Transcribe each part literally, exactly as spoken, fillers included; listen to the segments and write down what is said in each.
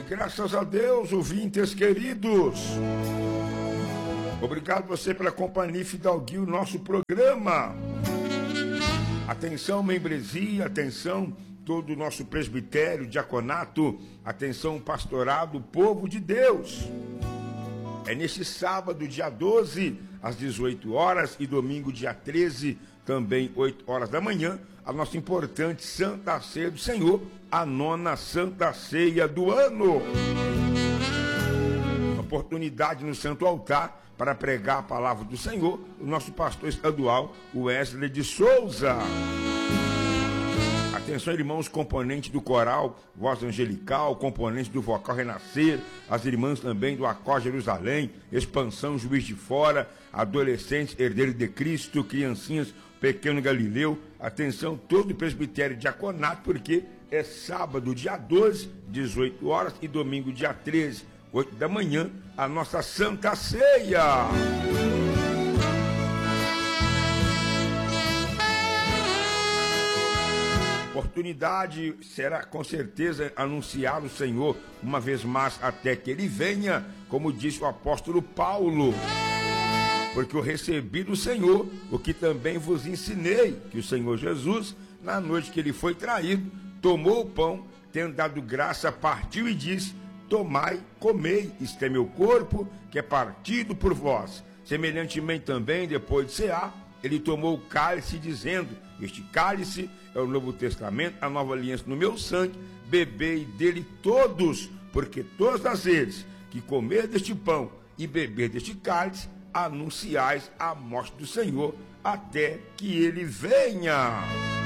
graças a Deus, ouvintes queridos. Obrigado você pela companhia e fidalguia o nosso programa. Atenção, membresia, atenção, todo o nosso presbitério, diaconato, atenção, pastorado, povo de Deus. É neste sábado, dia doze, às dezoito horas, e domingo, dia treze, também oito horas da manhã, a nossa importante Santa Ceia do Senhor, a nona Santa Ceia do ano. Oportunidade no Santo Altar para pregar a palavra do Senhor, o nosso pastor estadual, Wesley de Souza. Atenção, irmãos, componentes do coral Voz Angelical, componentes do Vocal Renascer, as irmãs também do Acó Jerusalém, Expansão Juiz de Fora, adolescentes herdeiros de Cristo, criancinhas Pequeno Galileu. Atenção, todo o presbitério diaconato, porque é sábado, dia doze, dezoito horas, e domingo, dia treze, oito da manhã, a nossa Santa Ceia. Oportunidade será com certeza anunciar o Senhor uma vez mais até que ele venha, como disse o apóstolo Paulo. Porque eu recebi do Senhor o que também vos ensinei, que o Senhor Jesus, na noite que ele foi traído, tomou o pão, tendo dado graça, partiu e disse: tomai, comei, isto é meu corpo, que é partido por vós. Semelhantemente também, depois de cear, ele tomou o cálice, dizendo: este cálice é o Novo Testamento, a nova aliança no meu sangue, bebei dele todos, porque todas as vezes que comer deste pão e beber deste cálice, anunciais a morte do Senhor, até que ele venha.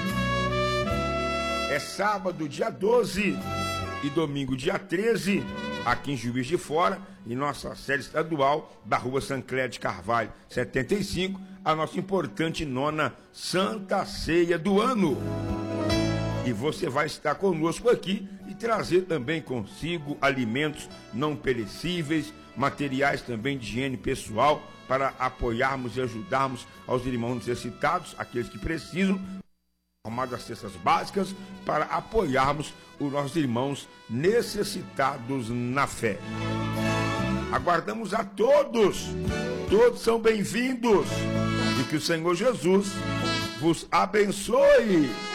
É sábado, dia doze, e domingo, dia treze, aqui em Juiz de Fora, em nossa sede estadual da rua Sancler de Carvalho, setenta e cinco, a nossa importante nona Santa Ceia do ano. E você vai estar conosco aqui e trazer também consigo alimentos não perecíveis, materiais também de higiene pessoal, para apoiarmos e ajudarmos aos irmãos necessitados, aqueles que precisam, formadas cestas básicas, para apoiarmos os nossos irmãos necessitados na fé. Aguardamos a todos, todos são bem-vindos, e que o Senhor Jesus vos abençoe.